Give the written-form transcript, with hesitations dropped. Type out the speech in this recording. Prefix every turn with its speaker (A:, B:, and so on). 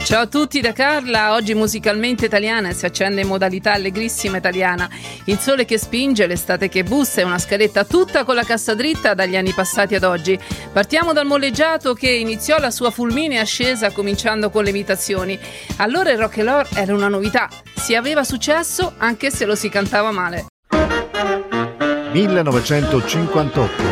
A: Ciao a tutti da Carla, oggi musicalmente italiana e si accende in modalità allegrissima italiana. Il sole che spinge, l'estate che bussa e una scaletta tutta con la cassa dritta dagli anni passati ad oggi. Partiamo dal molleggiato che iniziò la sua fulminea ascesa cominciando con le imitazioni. Allora il rock and roll era una novità, si aveva successo anche se lo si cantava male.
B: 1958